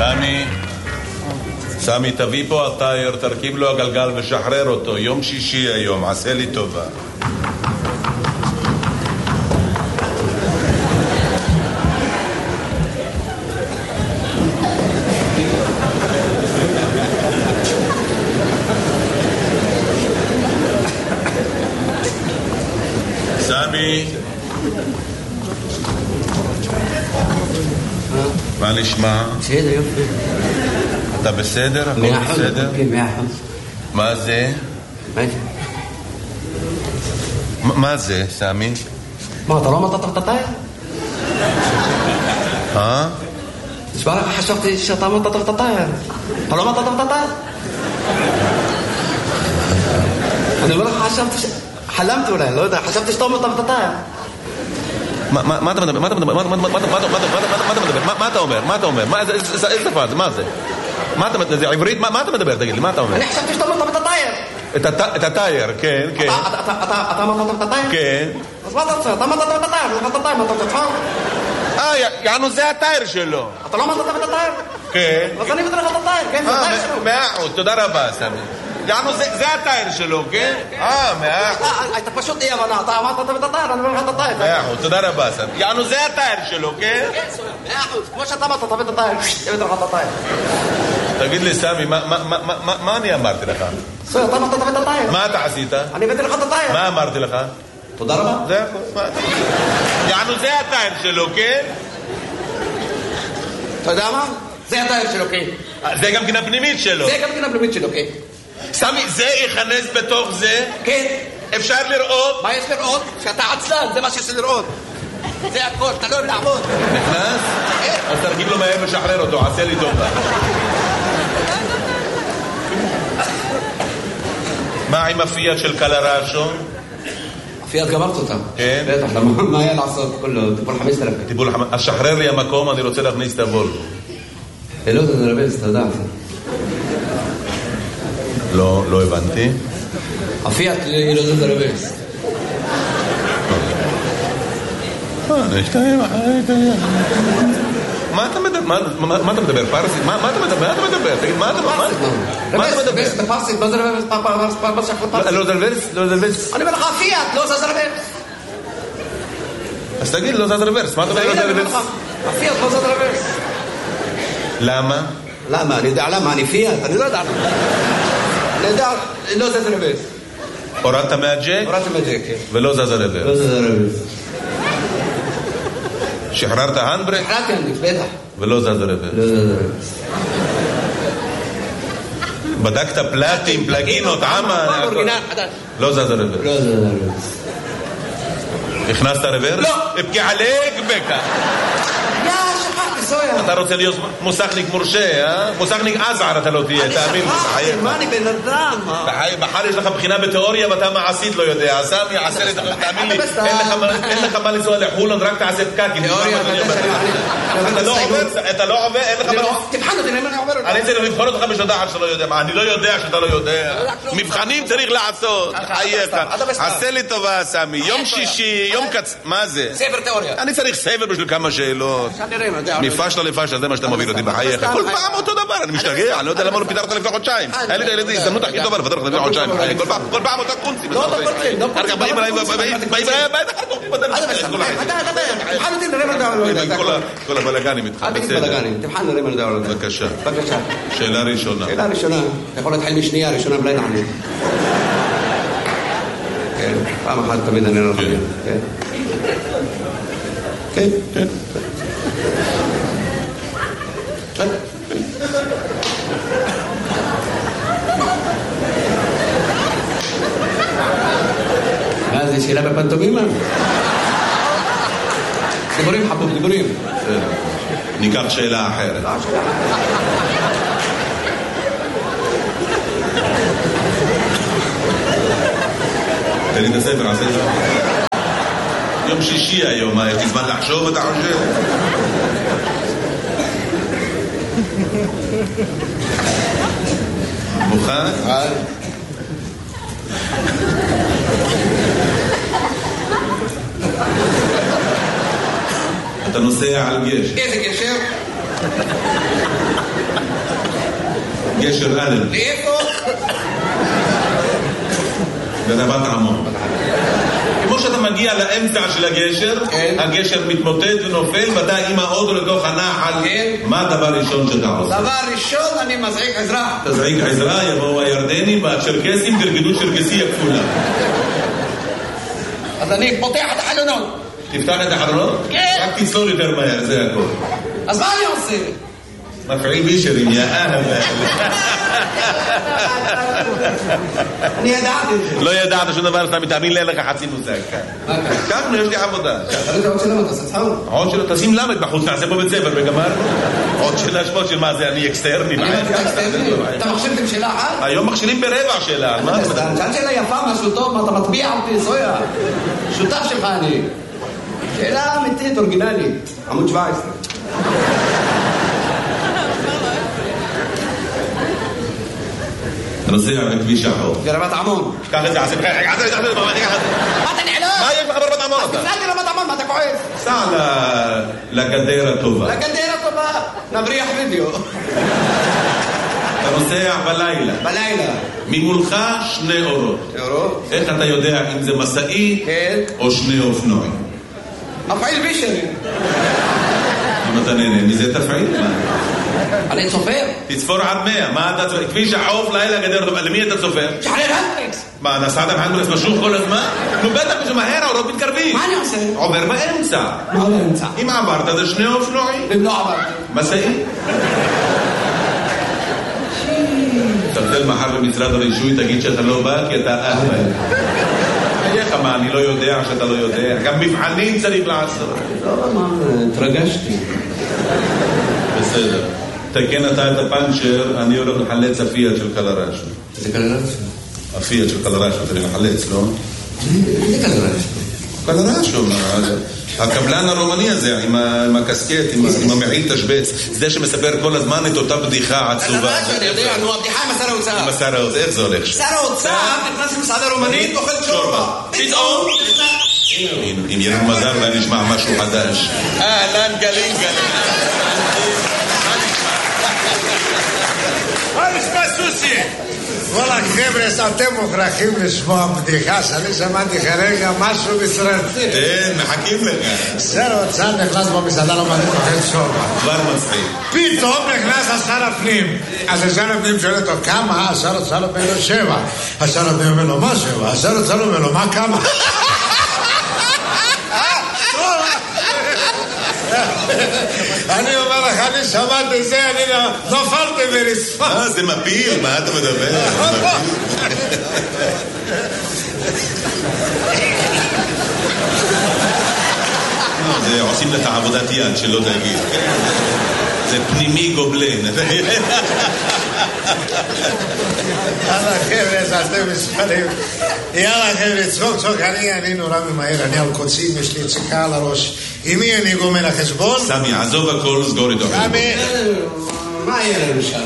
סמי, תביא פה הטייר, תרכיב לו הגלגל ושחרר אותו. יום שישי היום, עשה לי טובה. סמי, מה נשמע? בסדר, יופי. אתה בסדר? הכל בסדר? כן, 100%. מה זה? מה זה, סמי? מה, אתה לא מטטת את הטייר? תשמע לך, חשבתי שאתה מטטת את הטייר. אתה לא מטטת את הטייר? אני אומר לך, חשבתי חלמתי אולי, לא יודע, חשבתי שאתה מטטת את הטייר. מה אתה מדבר? מה אתה אומר? מה אתה אומר? איזה שפה זה? מה זה? זה עברית? מה אתה מדבר? תגיד לי, מה אתה אומר? אני חשבתי שאתה מטטת את הטייר. את הטייר, כן, כן. אתה מטטת את הטייר? כן. אז מה אתה רוצה? אתה מטטת את הטייר, מטטת את הטייר, מטטת את הטייר. יענו, זה הטייר שלו. אתה לא מטטת את הטייר? כן. אז אני מטטת את הטייר, כן, זה הטייר שלו. 100%, תודה רבה, סמי. יענו, זה הטייר שלו, כן? 100%. אתה פשוט אי הבנה, אתה אמרת את הטייר, אני אומר לך את הטייר. 100%, תודה רבה, סמי. יענו, זה הטייר שלו, כן? כן, 100%, כמו שאתה אמרת, תביא את הטייר, תביא לך את הטייר. תגיד לי, סמי, מה אני אמרתי לך? אתה אמרת תביא את הטייר. מה אתה עשית? אני הבאתי לך את הטייר. מה אמרתי לך? תודה רבה. זה הכל. יענו, זה הטייר שלו, כן? אתה יודע מה? זה הטייר שלו, כן. זה גם כן הפנימית שלו. זה גם כן הפנימית שלו, כן. סמי, זה ייכנס בתוך זה? כן. אפשר לראות? מה יש לראות? שאתה עצלן, זה מה שיש לראות. זה הכל, אתה לא אוהב לעבוד. נכנס? אז תרגיל לו מהר ושחרר אותו, עשה לי טובה. מה עם הפיאט של קלרשו? הפיאט גמרת אותה. כן? בטח, מה היה לעשות? כולו, טיפול 5,000. אז שחרר לי המקום, אני רוצה להכניס את הוולבו. לא, זה נרבז, אתה יודע. לא הבנתי. הפיאט היא לא זה נרבז. מה אתה מדבר? פרסית? מה אתה מדבר? תגיד, מה אתה מדבר? בפרסית, לא זה נרבז. לא זה נרבז? אני אומר לך, הפיאט, לא זה נרבז. אז תגיד, לא זה נרבז. מה אתה אומר? לא זה נרבז? הפיאט, לא זה נרבז. למה? למה? אני יודע למה, אני פיאט, אני לא יודע למה. אני יודע, לא זה נרבז. הורדת מהג'ק? הורדת מהג'ק, כן. ולא זז הרבז. לא זה נרבז. שחררת הנדברק? שחררתי הנדברק, בטח. ולא זז הרבז. לא זה נרבז. בדקת פלטים, פלגינות, עמה? לא זז הרבז. לא זה נרבז. הכנסת רוורס? לא. אבקי עליק בקה. שכחתי, סויה. אתה רוצה להיות מוסכניק מורשה, אה? מוסכניק עזער אתה לא תהיה, תאמין לי. שכחתי, מה אני בן אדם? בחר יש לך בחינה בתיאוריה ואתה מעשית לא יודע. סמי, עשה לי, תאמין לי, אין לך מה לנסוע לחולון, רק תעשה פקקים. תיאוריה, אתה לא עובר, אין לך מה... תבחן אותי, אני עובר אותי. אני צריך לבחון אותך בשדחת שאתה לא יודע. אני לא יודע שאתה לא יודע. מבחנים צריך לעשות. חייך. עשה לי טובה, סמי. יום שישי, יום קצ... מה זה? ספר תיאוריה. אני צריך ספר בשביל כמה שאלות. מפשלה לפשלה, זה מה שאתה מוביל אותי בחייך. כל פעם אותו דבר, אני משתגע. אני לא יודע למה לא פיתרת לפני חודשיים. היה לי את הילדים, הזדמנות הכי טובה לפתר לך לפני חודשיים. כל פעם אותה קונצי. אחר כך באים אליי, כל הבלגנים איתך. תבחן נראה מה נדע עליו. בבקשה. שאלה ראשונה. שאלה ראשונה. אתה יכול להתחיל משנייה, ראשונה בלי נענה. כן, פעם אחת תמיד אני לא חייב. כן. כן. זה שאלה בפנטומימה? דיבורים חבוב, דיבורים. ניקח שאלה אחרת. תן לי את הספר, עשה את זה. יום שישי היום, יש לי זמן לחשוב, אתה חושב? מוכן? אתה נוסע על גשר. איזה גשר? גשר אלן. לאיפה? בנבת עמון. כמו שאתה מגיע לאמצע של הגשר, הגשר מתמוטט ונופל, ואתה עם האוטו לתוך הנחל. מה הדבר ראשון שאתה עושה? דבר ראשון, אני מזעיק עזרה. תזעיק עזרה, יבואו הירדנים והצ'רקסים, תרגדו צ'רקסיה כפולה. אז אני פותח את החלונות. תפתח את החלונות? כן. רק תצלול יותר מהר, זה הכל. אז מה אני עושה? מפעיל בישרים, יא אהל. אני ידעתי את זה. לא ידעת שום דבר, אתה מתאמין לי, אין לך חצי מושג. קחנו, יש לי עבודה. תחליט עוד שלמה, תעשה צחוק. עוד שלא, תשים למד בחוץ, נעשה פה בית ספר וגמרנו. עוד שאלה שמות של מה זה, אני אקסטרני. אתה מכשירתם שאלה אחת? היום מכשירים ברבע שאלה, על מה אתה מדבר? שאל שאלה יפה, משהו טוב, מה אתה מטביע אותי, סויה. שותף שלך אני. שאלה אמיתית, אורגינלית. עמוד 17. אתה נוסע בכביש החור. ברבת עמון. קח את זה, עשה, מה אתה נעלם? מה יש לך ברבת עמון אתה? תפלאתי רבת עמון, מה אתה כועס? סע לגדר הטובה. לגדר הטובה, נבריח וידאו. אתה נוסע בלילה. בלילה. ממולך 2 אורות. אורות? איך אתה יודע אם זה מסעי או 2 אופנועים? מפעיל בישרי. אם אתה נהנה מזה תפעיל. אני צופר. תצפור עד 100. מה אתה צופר? כביש החוף לילה גדר הטובה. למי אתה צופר? שחרר הנדריקס. מה, נסעת בהנדריקס משוך כל הזמן? נו בטח שמהר האורות מתקרבים. מה אני עושה? עובר באמצע. מה באמצע? אם עברת זה 2 אופנועים. אם לא עברתי. מסעי. תבדל מחר במשרד הרישוי, תגיד שאתה לא בא כי אתה אהבל. איך מה, אני לא יודע שאתה לא יודע. גם מבחנים צריך לעשות. לא, מה, התרגשתי. בסדר. תקן אתה את הפנצ'ר, אני הולך לחלץ הפיאט של קלרשו. זה קלרשו? הפיאט של קלרשו, צריך לחלץ, לא? זה קלרשו. קלרשו, הקבלן הרומני הזה, עם הקסקט, עם המעיל תשבץ, זה שמספר כל הזמן את אותה בדיחה עצובה. קלרשו, אני יודע, נו, הבדיחה עם השר האוצר. עם השר האוצר, איך זה הולך? שר האוצר נכנס למסעדה רומנית, אוכל שורבה. פתאום... אם יהיה לנו מזל, אולי נשמע משהו חדש. אהלן גלים גלים. מה נשמע סוסי? וואלה חבר'ה, אתם מוכרחים לשמוע בדיחה שאני שמעתי כרגע משהו מסרטי. כן, מחכים לך. שר האוצר נכנס במסעדה רומנית אוכל שורבה. כבר מצחיק. פתאום נכנס השר הפנים. אז השר הפנים שואל אותו כמה? השר האוצר אומר לו 7. השר הפנים אומר לו מה 7? השר האוצר אומר לו מה כמה? אני אומר לך, אני שמעתי זה, אני נופלתי ברצפה. זה מפיל, מה אתה מדבר? זה עושים לך עבודת יד שלא תגיד. זה פנימי גובלן. יאללה חבר'ה, אתם מספרים. יאללה חבר'ה, צחוק, אני נורא ממהר, אני על קוצים, יש לי ציקה על הראש. עם מי אני גומר החשבון? סמי, עזוב הכל, סגור איתו. סמי, מה יהיה לנו שם?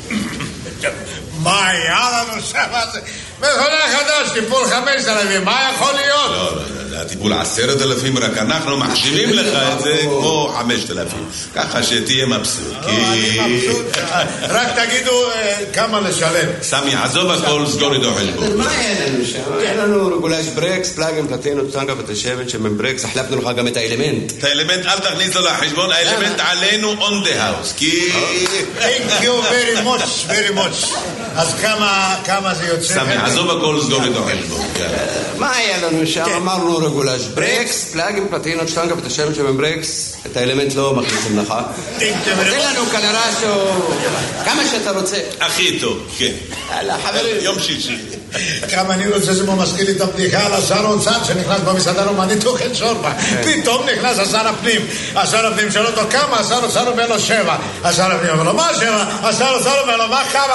מה היה לנו שם? מכונה חדש, טיפול 5,000, מה יכול להיות? לא, הטיפול 10,000, רק אנחנו מחשיבים לך את זה כמו 5,000. ככה שתהיה מבסוט. אני מבסוט, רק תגידו כמה לשלם. סמי, עזוב הכל, סגור איתו חשבון. מה יהיה לנו שם? יהיה לנו רגולש ברקס, פלאגים, פלטינות, טנגה ותשבת שמן ברקס, החלפנו לך גם את האלמנט. את האלמנט אל תכניס לו לחשבון, האלמנט עלינו on the house. כי... Thank you very much. אז כמה זה יוצא? סמי, עזוב הכל, סגור איתו חשבון. מה היה לנו שם? אמרנו רגולש ברקס, פלאגים, פלטינות, טנגה ותשבת שמן ברקס, את האלמנט לא מכניסים לך. תן לנו קלרשו, כמה שאתה רוצה. הכי טוב, כן. יאללה, חברים. יום שישי. כמה אני רוצה שזה מזכיר לי את הבדיחה על השר האוצר שנכנס במסעדה רומנית אוכל שורבה. פתאום נכנס השר הפנים. השר הפנים שואל אותו כמה? השר האוצר אומר לו 7. השר הפנים אומר לו מה 7? השר האוצר אומר לו מה כמה?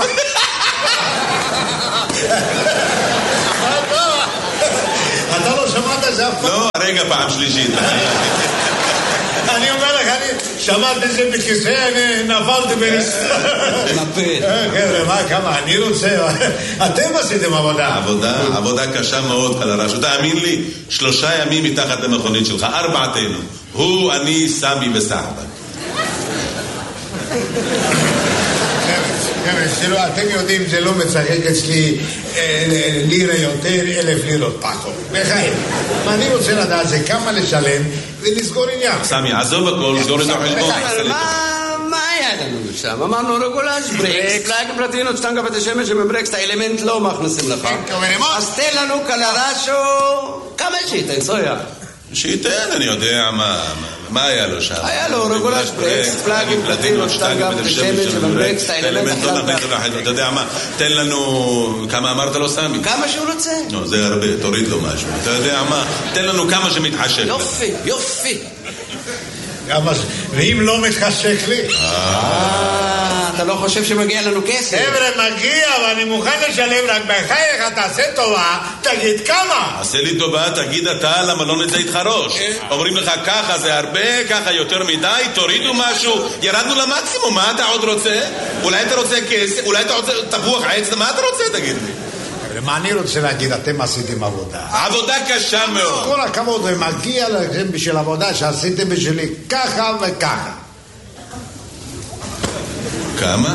אתה לא שמעת את זה אף פעם? לא, הרגע פעם שלישית. אני אומר לך, אני שמעתי את זה בכיסא, אני נפלתי ברצפה. נפיל. חבר'ה, מה, כמה, אני רוצה... אתם עשיתם עבודה. עבודה קשה מאוד, קלרשו. תאמין לי, 3 ימים מתחת למכונית שלך, 4תנו. הוא, אני, סמי וסחבק. אתם יודעים, זה לא מצחק אצלי לירה יותר, 1,000 לירות פחות. בחיים. אני רוצה לדעת זה כמה לשלם ולסגור עניין. סמי, עזוב הכל, סגור את החשבון. מה היה לנו שם? אמרנו רגולש, ברקס, פלאג פלטינות, שטנגה בית השמש שמברקס, את האלמנט לא מכניסים לך. אז תן לנו קלרשו, כמה שייתן, סויה. שייתן, אני יודע מה היה לו שם. היה לו רגולש, ברקס, פלאג פלטינות, שטנגה בית השמש שמברקס, את האלמנט לא מכניסים. אתה יודע מה, תן לנו, כמה אמרת לו סמי? כמה שהוא רוצה. לא, זה הרבה, תוריד לו משהו. אתה יודע מה, תן לנו כמה שמתחשק. יופי, יופי. ואם לא מתחשק לי? אתה לא חושב שמגיע לנו כסף? חבר'ה, מגיע, ואני מוכן לשלם, רק בחייך, תעשה טובה, תגיד כמה. עשה לי טובה, תגיד אתה, למה לא נצא איתך ראש? אומרים לך ככה זה הרבה, ככה יותר מדי, תורידו משהו, ירדנו למקסימום, מה אתה עוד רוצה? אולי אתה רוצה כסף, אולי אתה רוצה תפוח עץ, מה אתה רוצה, תגיד לי? מה אני רוצה להגיד, אתם עשיתם עבודה. עבודה קשה מאוד. כל הכבוד, ומגיע לכם בשביל עבודה שעשיתם בשבילי ככה וככה. כמה?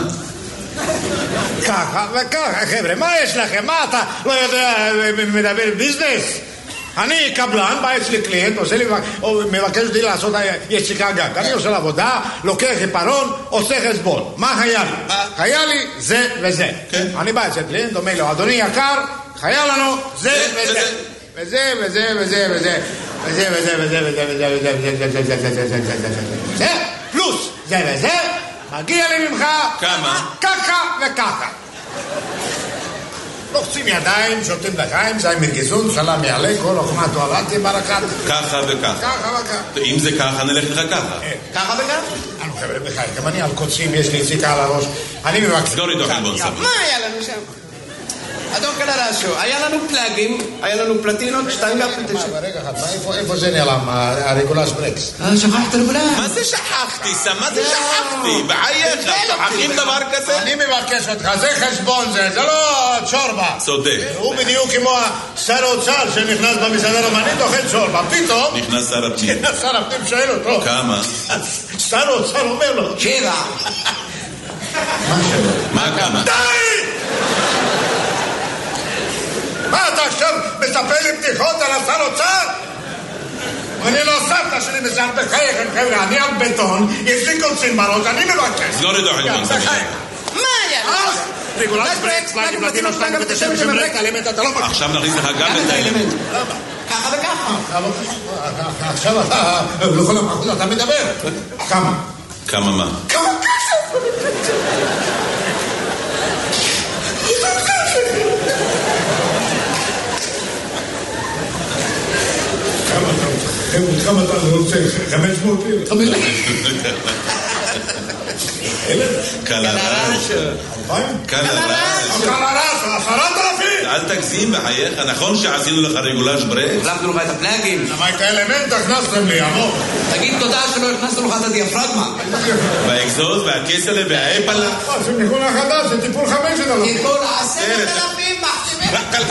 ככה וככה, חבר'ה, מה יש לכם? מה אתה לא יודע, מדבר ביזנס? אני קבלן, בא אצלי קליינט, עושה לי, מבקש אותי לעשות יציקה גג. אני עושה לעבודה, לוקח עיפרון, עושה חשבון. מה היה לי? היה לי זה וזה. אני בא אצל קליינט, אומר לו, אדוני יקר, היה לנו זה וזה. וזה וזה וזה וזה. וזה וזה וזה וזה וזה. פלוס זה וזה, מגיע לי ממך כמה? ככה וככה. לוחצים ידיים, שותים לחיים, זי מרגזון, סלם יעלה, כל אוכמה תועלתי ברקת. ככה וככה. ככה וככה. אם זה ככה, נלך לך ככה. ככה וככה? אנו חבר'ה בחיים, גם אני על קוצים, יש לי יציקה על הראש. אני מבקש. סגור איתו חלבון סמי. מה היה לנו שם? אדון קלרשו, היה לנו פלאגים, היה לנו פלטינות, שטנגה פלטינות. רגע אחד, איפה זה נעלם, הרגולש ברקס? שכחת רגולש. מה זה שכחתי? מה זה שכחתי? בחייך, שכחים דבר כזה? אני מבקש אותך, זה חשבון זה לא צ'ורבה. צודק. הוא בדיוק כמו שר האוצר שנכנס במסעדה רומנית, אוכל צ'ורבה. פתאום נכנס שר הפנים. שר הפנים שואל אותו. כמה? שר האוצר אומר לו. 7. מה כמה? די! מה אתה עכשיו מספר לי בדיחות על השר אוצר? אני לא סבתא שלי מזהר בחייכם, חבר'ה, אני על בטון, יש לי קוצים בראש, אני מבקש. סגור איתו חלבון סמי. מה היה? רגולש ברקס, פלאגים פלטינות, שטנגה בית השמש שמברקס, האלמנט אתה לא מכיר. עכשיו נכניס לך גם את האלמנט. ככה וככה. עכשיו אתה, לכל המחוז אתה מדבר. כמה? כמה מה? כמה כסף? כמה אתה רוצה? 500 לירות? קלרש. קלרש. 10,000? אל תגזים בחייך, נכון שעשינו לך רגולש ברקס? החלפנו לך את הפלאגים. למה את האלמנט הכנסתם לי, עמוק? תגיד תודה שלא הכנסנו לך את הדיאפרגמה. והאקזוז והכסלה והאפלה. זה מכון החדש, זה טיפול 5,000. טיפול 10,000 מחתימים.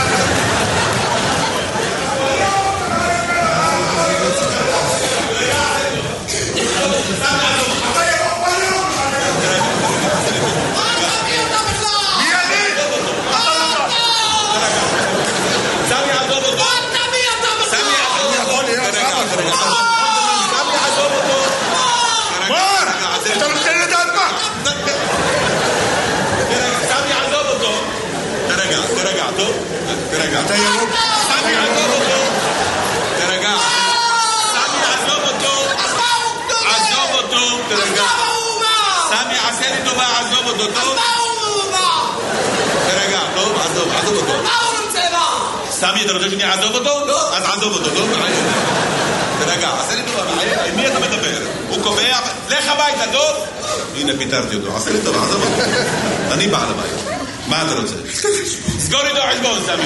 אתה ירוק. סמי, עזוב אותו. תרגע. סמי, עזוב אותו. עזוב אותו. תרגע. סמי, עשה לי טובה, עזוב אותו. טוב? תרגע, טוב? עזוב אותו. סמי, אתה רוצה שאני אעזוב אותו? לא. אז עזוב אותו, טוב? תרגע, עשה לי טובה. עם מי אתה מדבר? הוא קובע, לך הביתה, טוב? הנה, פיתרתי אותו. עשה לי טובה, עזוב אותו. אני בעל הבית. מה אתה רוצה? סגור איתו חשבון, סמי.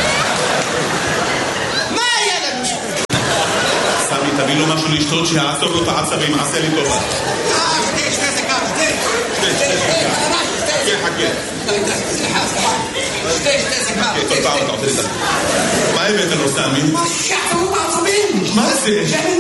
מה היה לנו? סמי, תביא לו משהו לשתות שיעצור לו את העצבים, עשה לי טובה. שתי סיכה, שתי סיכה. כל פעם אתה עושה לי את זה. מה הבאת לו, סמי? מה שחררו בעצבים? מה זה?